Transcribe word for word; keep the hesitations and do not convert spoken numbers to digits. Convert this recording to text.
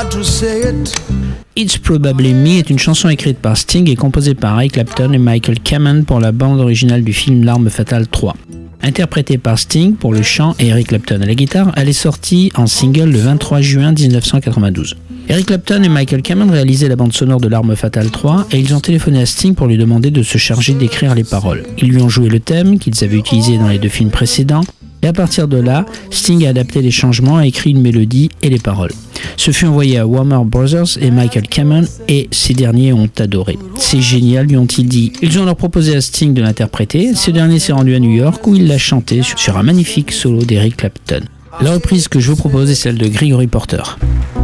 hard to say it. It's Probably Me est une chanson écrite par Sting et composée par Eric Clapton et Michael Kamen pour la bande originale du film L'Arme Fatale trois. Interprétée par Sting pour le chant et Eric Clapton à la guitare, elle est sortie en single le vingt-trois juin dix-neuf cent quatre-vingt-douze. Eric Clapton et Michael Kamen réalisaient la bande sonore de L'Arme Fatale trois et ils ont téléphoné à Sting pour lui demander de se charger d'écrire les paroles. Ils lui ont joué le thème qu'ils avaient utilisé dans les deux films précédents et à partir de là, Sting a adapté les changements, a écrit une mélodie et les paroles. Ce fut envoyé à Warner Brothers et Michael Kamen et ces derniers ont adoré. C'est génial, lui ont-ils dit. Ils ont alors proposé à Sting de l'interpréter. Ce dernier s'est rendu à New York où il l'a chanté sur un magnifique solo d'Eric Clapton. La reprise que je vous propose est celle de Gregory Porter.